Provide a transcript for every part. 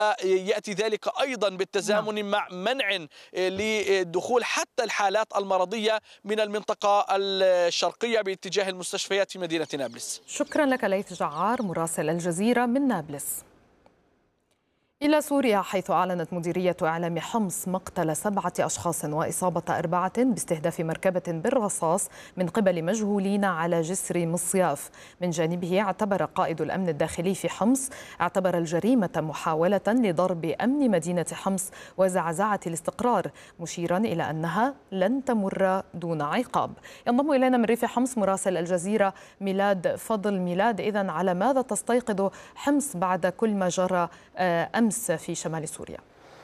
يأتي ذلك أيضا نعم. بالتزامن مع منع لدخول حتى الحالات المرضية من المنطقة الشرقية باتجاه المستشفيات في مدينة نابلس. شكرا لك ليث جعار مراسل الجزيرة من نابلس. إلى سوريا، حيث أعلنت مديرية إعلام حمص مقتل 7 أشخاص وإصابة 4 باستهداف مركبة بالرصاص من قبل مجهولين على جسر مصياف. من جانبه اعتبر قائد الأمن الداخلي في حمص الجريمة محاولة لضرب أمن مدينة حمص وزعزعة الاستقرار، مشيرا إلى أنها لن تمر دون عقاب. ينضم إلينا من ريف حمص مراسل الجزيرة ميلاد فضل. ميلاد، إذن على ماذا تستيقظ حمص بعد كل ما جرى أمس في شمال سوريا؟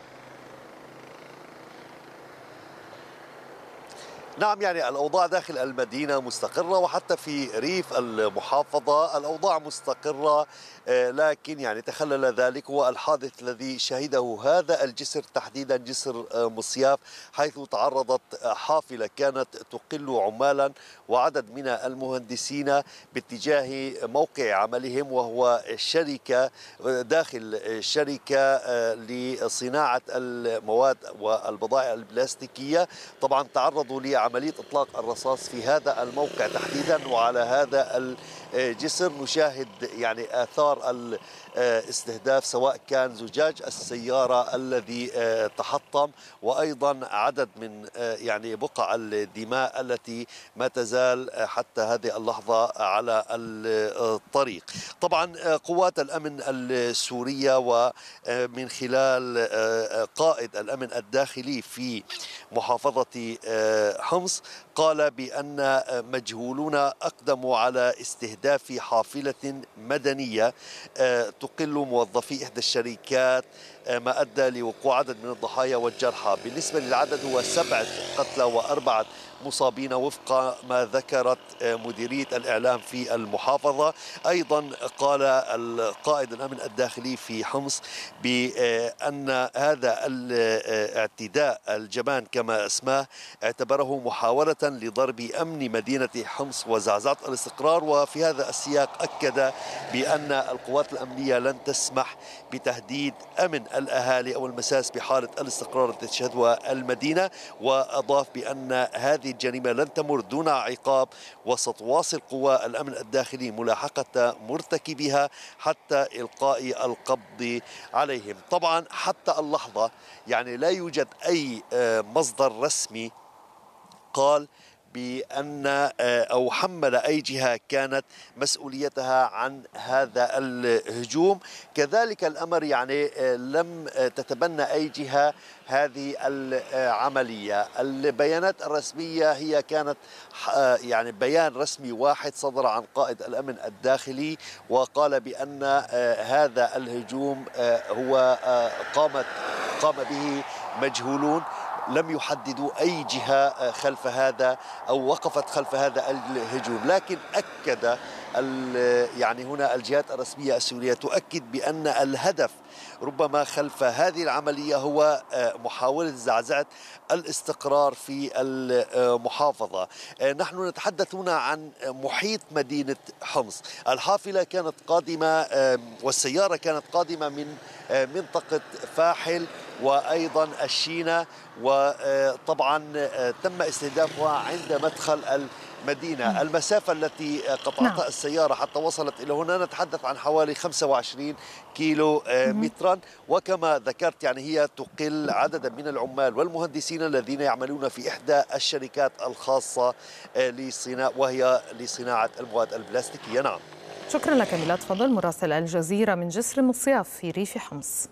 نعم، يعني الأوضاع داخل المدينة مستقرة، وحتى في ريف المحافظة الأوضاع مستقرة، لكن يعني تخلل ذلك هو الحادث الذي شهده هذا الجسر، تحديدا جسر مصياف، حيث تعرضت حافلة كانت تقل عمالا وعدد من المهندسين باتجاه موقع عملهم، وهو شركة داخل شركة لصناعة المواد والبضائع البلاستيكية. طبعا تعرضوا لعملية إطلاق الرصاص في هذا الموقع تحديدا وعلى هذا الجسر. نشاهد يعني آثار الاستهداف، سواء كان زجاج السيارة الذي تحطم، وأيضا عدد من يعني بقع الدماء التي ما تزال حتى هذه اللحظة على الطريق. طبعا قوات الأمن السورية ومن خلال قائد الأمن الداخلي في محافظة حمص قال بأن مجهولون أقدموا على استهداف حافلة مدنية تقل موظفي إحدى الشركات، ما أدى لوقوع عدد من الضحايا والجرحى. بالنسبة للعدد هو 7 قتلى و4 مصابين وفق ما ذكرت مديرية الإعلام في المحافظة. أيضا قال القائد الأمن الداخلي في حمص بأن هذا الاعتداء الجبان كما اسماه اعتبره محاولة لضرب أمن مدينة حمص وزعزعة الاستقرار. وفي هذا السياق أكد بأن القوات الأمنية لن تسمح بتهديد أمن الأهالي أو المساس بحالة الاستقرار التي تشهدها المدينة، وأضاف بأن هذه الجريمة لن تمر دون عقاب، وستواصل قوى الأمن الداخلي ملاحقة مرتكبها حتى إلقاء القبض عليهم. طبعا حتى اللحظة يعني لا يوجد أي مصدر رسمي قال بأن أو حمل أي جهة كانت مسؤوليتها عن هذا الهجوم. كذلك الأمر يعني لم تتبنى أي جهة هذه العملية. البيانات الرسمية هي كانت يعني بيان رسمي واحد صدر عن قائد الأمن الداخلي، وقال بأن هذا الهجوم هو قام به مجهولون، لم يحددوا أي جهة خلف هذا أو وقفت خلف هذا الهجوم. لكن أكد يعني هنا الجهات الرسمية السورية تؤكد بأن الهدف ربما خلف هذه العملية هو محاولة زعزعة الاستقرار في المحافظة. نحن نتحدث هنا عن محيط مدينة حمص. الحافلة كانت قادمة والسيارة كانت قادمة من منطقة فاحل وأيضا الشينة، وطبعا تم استهدافها عند مدخل المدينة. المسافة التي نعم. قطعتها السيارة حتى وصلت إلى هنا نتحدث عن حوالي 25 كيلو مترا، وكما ذكرت يعني هي تقل عددا من العمال والمهندسين الذين يعملون في إحدى الشركات الخاصة لصناعة المواد البلاستيكية. نعم. شكرا لك ميلاد فضل مراسل الجزيرة من جسر مصياف في ريف حمص.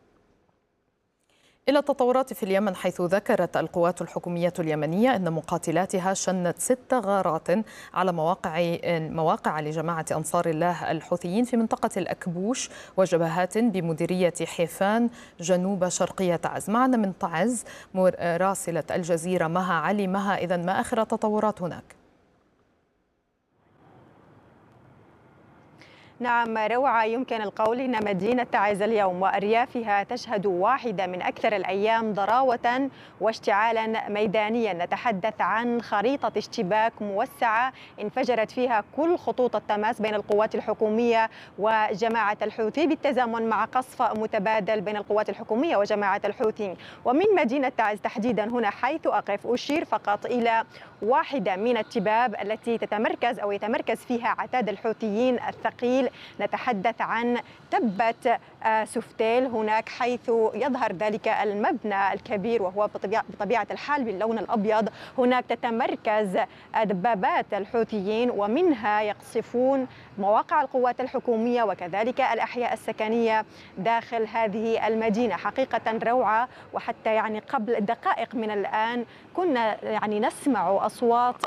إلى التطورات في اليمن، حيث ذكرت القوات الحكومية اليمنية أن مقاتلاتها شنت 6 غارات على مواقع لجماعة أنصار الله الحوثيين في منطقة الأكبوش وجبهات بمديرية حيفان جنوب شرقية تعز. معنا من تعز مراسلة الجزيرة مها علي. مها، إذن ما آخر التطورات هناك؟ نعم روعة، يمكن القول أن مدينة تعز اليوم وأريافها تشهد واحدة من أكثر الأيام ضراوة واشتعالا ميدانيا. نتحدث عن خريطة اشتباك موسعة انفجرت فيها كل خطوط التماس بين القوات الحكومية وجماعة الحوثي بالتزامن مع قصف متبادل بين القوات الحكومية وجماعة الحوثي. ومن مدينة تعز تحديدا هنا حيث أقف أشير فقط إلى واحدة من التباب التي يتمركز فيها عتاد الحوثيين الثقيل. نتحدث عن تبة سفتيل هناك حيث يظهر ذلك المبنى الكبير وهو بطبيعة الحال باللون الأبيض. هناك تتمركز دبابات الحوثيين ومنها يقصفون مواقع القوات الحكومية وكذلك الأحياء السكنية داخل هذه المدينة. حقيقة روعة. وحتى قبل دقائق من الآن كنا نسمع أصوات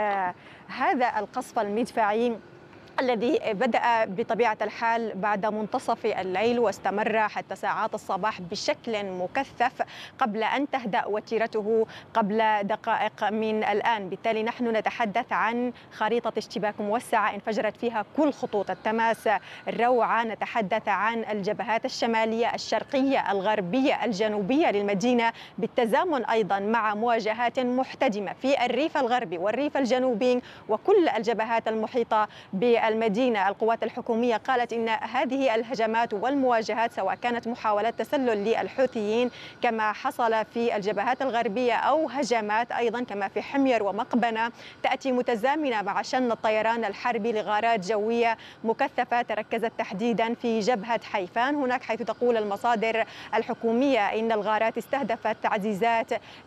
هذا القصف المدفعي الذي بدأ بطبيعة الحال بعد منتصف الليل واستمر حتى ساعات الصباح بشكل مكثف قبل أن تهدأ وتيرته قبل دقائق من الآن. بالتالي نحن نتحدث عن خريطة اشتباك موسعة انفجرت فيها كل خطوط التماس. الروعة. نتحدث عن الجبهات الشمالية الشرقية الغربية الجنوبية للمدينة بالتزامن أيضا مع مواجهات محتدمة في الريف الغربي والريف الجنوبي وكل الجبهات المحيطة المدينة. القوات الحكومية قالت إن هذه الهجمات والمواجهات سواء كانت محاولات تسلل للحوثيين كما حصل في الجبهات الغربية أو هجمات أيضا كما في حمير ومقبنة تأتي متزامنة مع شن الطيران الحربي لغارات جوية مكثفة تركزت تحديدا في جبهة حيفان هناك حيث تقول المصادر الحكومية إن الغارات استهدفت تعزيزات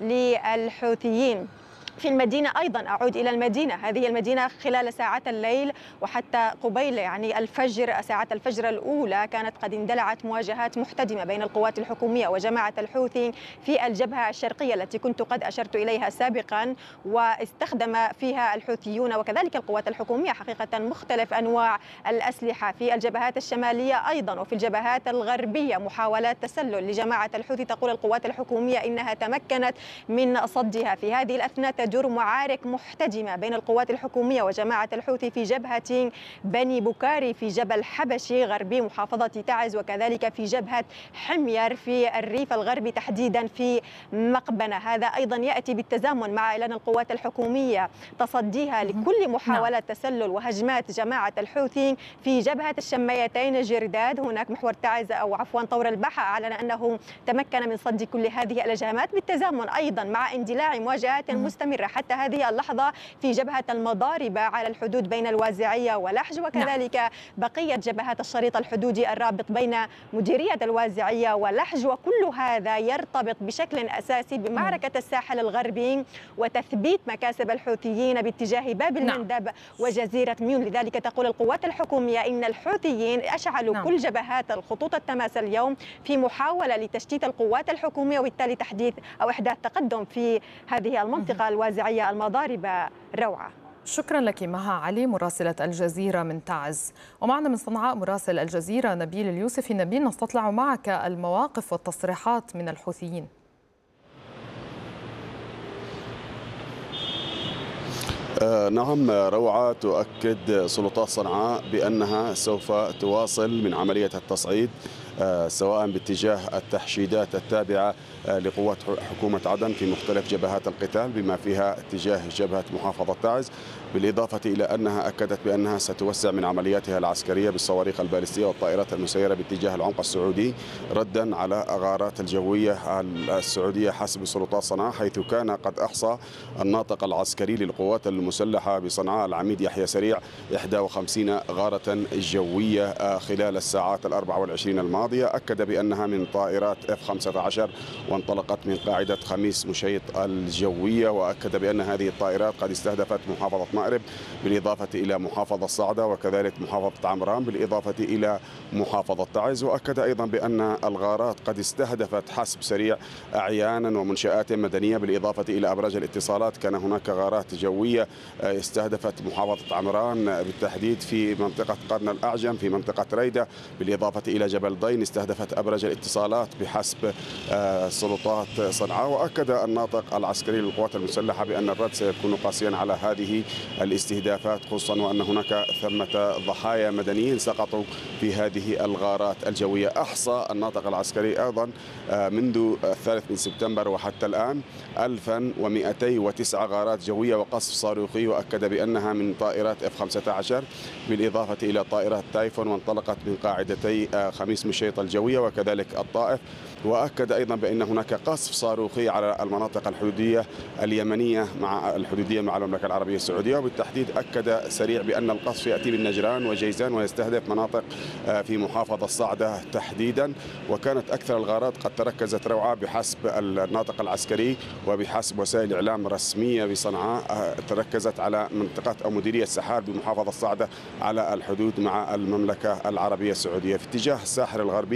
للحوثيين. في المدينة أيضا أعود إلى المدينة. هذه المدينة خلال ساعات الليل وحتى قبيل الفجر ساعات الفجر الأولى كانت قد اندلعت مواجهات محتدمة بين القوات الحكومية وجماعة الحوثي في الجبهة الشرقية التي كنت قد أشرت إليها سابقا. واستخدم فيها الحوثيون وكذلك القوات الحكومية حقيقة مختلف أنواع الأسلحة. في الجبهات الشمالية أيضا وفي الجبهات الغربية محاولات تسلل لجماعة الحوثي. تقول القوات الحكومية إنها تمكنت من صدها. في هذه الأثناء تدور معارك محتدمة بين القوات الحكومية وجماعة الحوثي في جبهة بني بكاري في جبل حبشي غربي محافظة تعز وكذلك في جبهة حمير في الريف الغربي تحديدا في مقبنة. هذا أيضا يأتي بالتزامن مع إعلان القوات الحكومية تصديها لكل محاولة تسلل وهجمات جماعة الحوثي في جبهة الشميتين جرداد. هناك محور تعز أو عفوا طور البحة أعلن أنه تمكن من صد كل هذه الهجمات بالتزامن أيضا مع اندلاع مواجهات مستمرة حتى هذه اللحظة في جبهة المضاربة على الحدود بين الوازعية ولحج وكذلك بقية جبهات الشريط الحدودي الرابط بين مديرية الوازعية ولحج. وكل هذا يرتبط بشكل أساسي بمعركة الساحل الغربي وتثبيت مكاسب الحوثيين باتجاه باب المندب وجزيرة ميون. لذلك تقول القوات الحكومية إن الحوثيين أشعلوا كل جبهات الخطوط التماس اليوم في محاولة لتشتيت القوات الحكومية وبالتالي تحديث أو إحداث تقدم في هذه المنطقة الوازعية المضاربة. روعة. شكرا لك مها علي مراسلة الجزيرة من تعز. ومعنا من صنعاء مراسل الجزيرة نبيل اليوسفي. نبيل، نستطلع معك المواقف والتصريحات من الحوثيين. نعم روعة، تؤكد سلطات صنعاء بأنها سوف تواصل من عملية التصعيد سواء باتجاه التحشيدات التابعة لقوات حكومة عدن في مختلف جبهات القتال بما فيها اتجاه جبهة محافظة تعز، بالإضافة إلى أنها أكدت بأنها ستوسع من عملياتها العسكرية بالصواريخ البالستية والطائرات المسيرة باتجاه العمق السعودي ردا على غارات الجوية السعودية حسب سلطات صنعاء، حيث كان قد أحصى الناطق العسكري للقوات المسلحة بصنعاء العميد يحيى سريع 51 غارة جوية خلال الساعات 24 الماضية. أكد بأنها من طائرات F-15 وانطلقت من قاعدة خميس مشيط الجوية، وأكد بأن هذه الطائرات قد استهدفت محافظة مأرب بالإضافة إلى محافظة صعدة وكذلك محافظة عمران بالإضافة إلى محافظة تعز. وأكد أيضا بأن الغارات قد استهدفت حسب سريع أعيانا ومنشآت مدنية بالإضافة إلى أبراج الاتصالات. كان هناك غارات جوية استهدفت محافظة عمران بالتحديد في منطقة قرن الأعجم في منطقة ريدة بالإضافة إلى جبل ضيل غارتين استهدفت أبرج الاتصالات بحسب سلطات صنعاء. وأكد الناطق العسكري للقوات المسلحة بأن الرد سيكون قاسيا على هذه الاستهدافات، خصوصا وأن هناك ثمة ضحايا مدنيين سقطوا في هذه الغارات الجوية. أحصى الناطق العسكري أيضا منذ 3 سبتمبر وحتى الآن 1209 غارات جوية وقصف صاروخي، وأكد بأنها من طائرات F-15 بالإضافة إلى طائرات تايفون، وانطلقت من قاعدتي خميس مشيط الجوية وكذلك الطائف. وأكد أيضا بأن هناك قصف صاروخي على المناطق الحدودية اليمنية مع الحدودية مع المملكة العربية السعودية، وبالتحديد أكد سريع بأن القصف يأتي من نجران وجيزان ويستهدف مناطق في محافظة الصعدة تحديدا. وكانت أكثر الغارات قد تركزت روعة بحسب الناطق العسكري وبحسب وسائل إعلام رسمية بصنعاء، تركزت على منطقة أو مديرية سحار بمحافظة الصعدة على الحدود مع المملكة العربية السعودية. في اتجاه الساحل الغربي